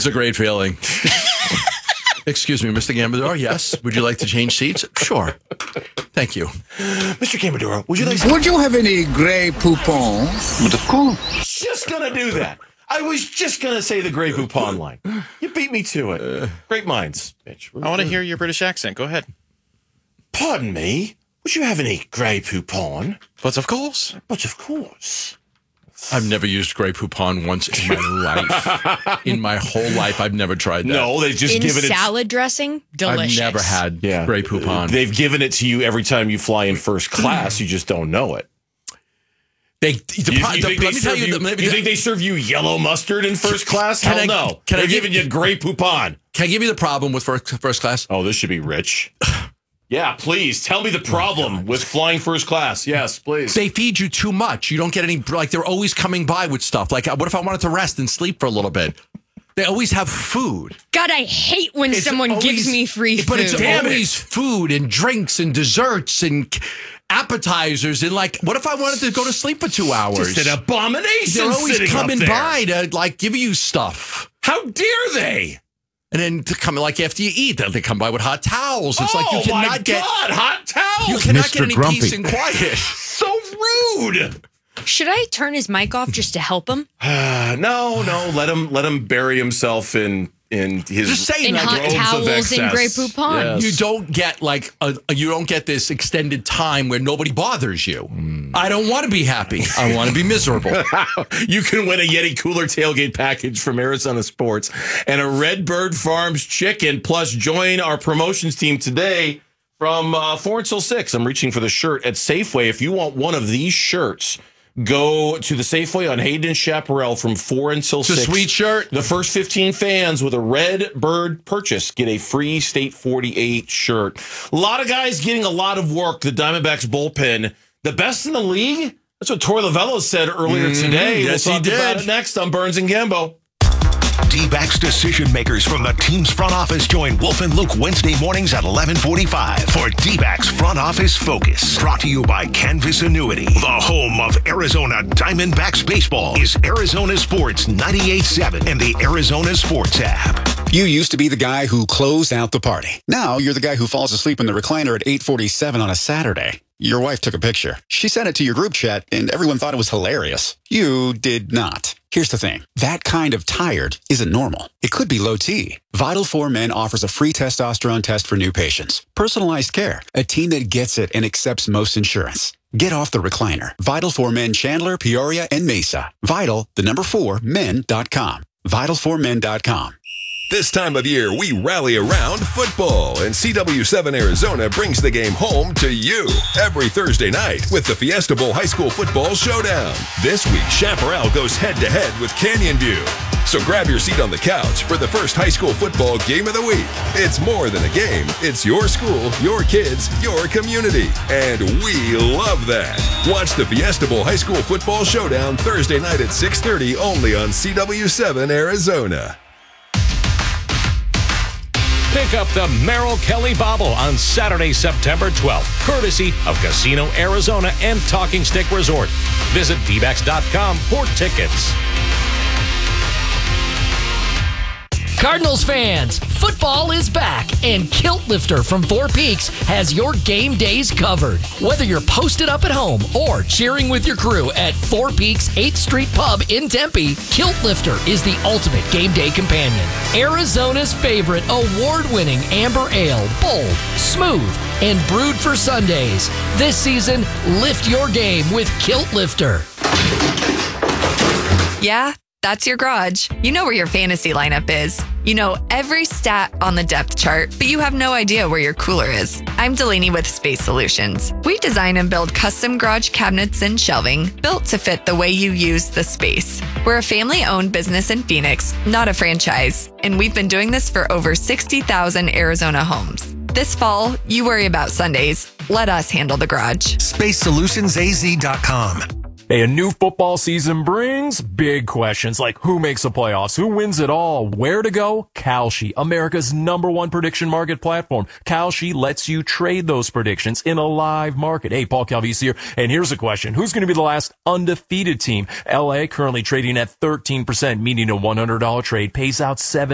It's a great feeling. Excuse me, Mr. Gambadoro. Yes. Would you like to change seats? Sure. Thank you. Mr. Gambadoro, would you like Would you have any Grey Poupon? But of course. Just going to do that. I was just going to say the Grey Poupon line. You beat me to it. Great minds, bitch. I want to hear your British accent. Go ahead. Pardon me. Would you have any Grey Poupon? But of course. But of course. I've never used Grey Poupon once in my life. In my whole life, I've never tried that. No, they've just given it. Salad dressing? Delicious. I've never had Grey Poupon. They've given it to you every time you fly in first class. You just don't know it. You think they serve you yellow mustard in first class? Hell no. They're giving you Grey Poupon. Can I give you the problem with first class? Oh, this should be rich. Yeah, please. Tell me the problem with flying first class. Yes, please. They feed you too much. You don't get any, like, they're always coming by with stuff. Like, what if I wanted to rest and sleep for a little bit? They always have food. God, I hate when someone gives me free food. But it's always food and drinks and desserts and appetizers. And, like, what if I wanted to go to sleep for 2 hours? Just an abomination. They're always coming up there. by to, like, give you stuff. How dare they? And then to come, like, after you eat, they come by with hot towels. It's like you cannot get hot towels. You cannot get any peace and quiet. So rude. Should I turn his mic off just to help him? No. Let him bury himself in his just saying, in hot towels and Grey Poupon. Yes. You don't get you don't get this extended time where nobody bothers you. I don't want to be happy. I want to be miserable. You can win a Yeti Cooler tailgate package from Arizona Sports and a Redbird Farms chicken. Plus, join our promotions team today from 4 until 6. I'm reaching for the shirt at Safeway. If you want one of these shirts, go to the Safeway on Hayden and Chaparral from 4 until 6. It's a sweet shirt. The first 15 fans with a Redbird purchase get a free State 48 shirt. A lot of guys getting a lot of work. The Diamondbacks bullpen, the best in the league. That's what Torey Lovullo said earlier today. Yes, we'll he talk about did. it next on Burns and Gambo. D-backs decision makers from the team's front office join Wolf and Luke Wednesday mornings at 11:45 for D-backs Front Office Focus. Brought to you by Canvas Annuity. The home of Arizona Diamondbacks baseball is Arizona Sports 98.7 and the Arizona Sports app. You used to be the guy who closed out the party. Now you're the guy who falls asleep in the recliner at 8:47 on a Saturday. Your wife took a picture. She sent it to your group chat, and everyone thought it was hilarious. You did not. Here's the thing. That kind of tired isn't normal. It could be low T. Vital 4 Men offers a free testosterone test for new patients. Personalized care. A team that gets it and accepts most insurance. Get off the recliner. Vital 4 Men Chandler, Peoria, and Mesa. Vital, 4men.com. Vital4men.com. This time of year, we rally around football, and CW7 Arizona brings the game home to you every Thursday night with the Fiesta Bowl High School Football Showdown. This week, Chaparral goes head-to-head with Canyon View. So grab your seat on the couch for the first high school football game of the week. It's more than a game. It's your school, your kids, your community. And we love that. Watch the Fiesta Bowl High School Football Showdown Thursday night at 6:30 only on CW7 Arizona. Pick up the Merrill Kelly Bobble on Saturday, September 12th, courtesy of Casino Arizona and Talking Stick Resort. Visit dbacks.com for tickets. Cardinals fans, football is back, and Kilt Lifter from Four Peaks has your game days covered. Whether you're posted up at home or cheering with your crew at Four Peaks 8th Street Pub in Tempe, Kilt Lifter is the ultimate game day companion. Arizona's favorite award-winning amber ale, bold, smooth, and brewed for Sundays. This season, lift your game with Kilt Lifter. Yeah, that's your garage. You know where your fantasy lineup is. You know every stat on the depth chart, but you have no idea where your cooler is. I'm Delaney with Space Solutions. We design and build custom garage cabinets and shelving built to fit the way you use the space. We're a family-owned business in Phoenix, not a franchise, and we've been doing this for over 60,000 Arizona homes. This fall, you worry about Sundays. Let us handle the garage. SpaceSolutionsAZ.com. Hey, a new football season brings big questions like who makes the playoffs, who wins it all, where to go? Kalshi, America's #1 prediction market platform. Kalshi lets you trade those predictions in a live market. Hey, Paul Calvisi here, and here's a question. Who's going to be the last undefeated team? LA currently trading at 13%, meaning a $100 trade pays out